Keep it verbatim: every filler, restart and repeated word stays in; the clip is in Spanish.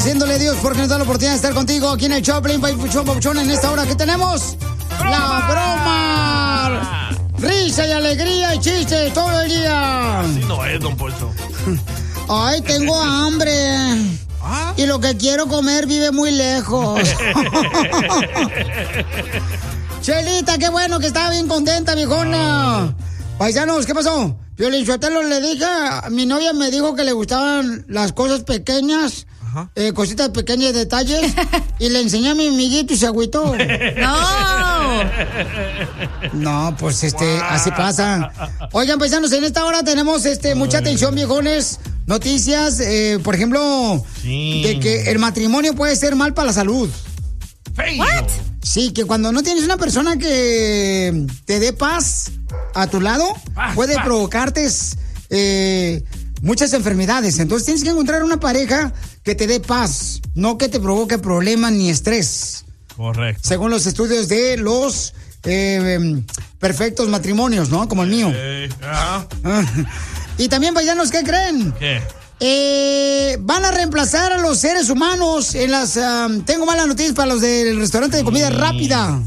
agradeciéndole a Dios porque nos da la oportunidad de estar contigo aquí en el Choplin, Papuchón, Papuchón. En esta hora que tenemos, ¡broma! ¡La broma! Risa y alegría y chistes todo el día. Así no es, don Poncho. Ay, tengo hambre. ¿Ah? Y lo que quiero comer vive muy lejos. Chelita, qué bueno que estaba bien contenta, viejona. Paisanos, ¿qué pasó? Piolín Sotelo, le dije, a mi novia me dijo que le gustaban las cosas pequeñas. Eh, cositas pequeñas, detalles. Y le enseñé a mi amiguito y se agüitó. ¡No! No, pues este, así pasa. Oigan, paisanos, en esta hora tenemos este mucha atención, viejones. Noticias, eh, por ejemplo, sí. de que el matrimonio puede ser mal para la salud. ¿What? Sí, que cuando no tienes una persona que te dé paz a tu lado, paz, puede paz. provocarte eh, muchas enfermedades. Entonces tienes que encontrar una pareja que te dé paz, no que te provoque problemas ni estrés. Correcto. Según los estudios de los eh, perfectos matrimonios, ¿no? Como el mío. Eh, uh-huh. Y también, paisanos, ¿qué creen? ¿Qué? Eh, van a reemplazar a los seres humanos en las... Um, tengo malas noticias para los del restaurante de comida rápida.